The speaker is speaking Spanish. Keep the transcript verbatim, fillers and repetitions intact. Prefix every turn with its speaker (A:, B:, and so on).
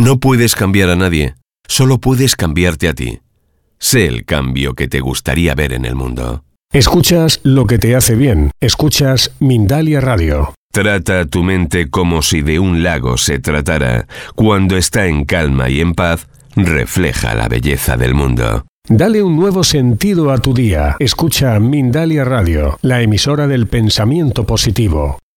A: No puedes cambiar a nadie, solo puedes cambiarte a ti. Sé el cambio que te gustaría ver en el mundo.
B: Escuchas lo que te hace bien. Escuchas Mindalia Radio.
A: Trata tu mente como si de un lago se tratara. Cuando está en calma y en paz, refleja la belleza del mundo.
B: Dale un nuevo sentido a tu día. Escucha Mindalia Radio, la emisora del pensamiento positivo.